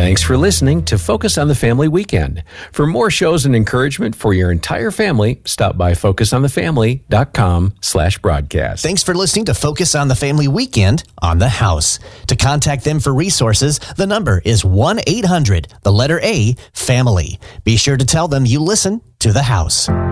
Thanks for listening to Focus on the Family Weekend. For more shows and encouragement for your entire family, stop by focusonthefamily.com/broadcast. Thanks for listening to Focus on the Family Weekend on The House. To contact them for resources, the number is 1-800, the letter A, family. Be sure to tell them you listen to The House.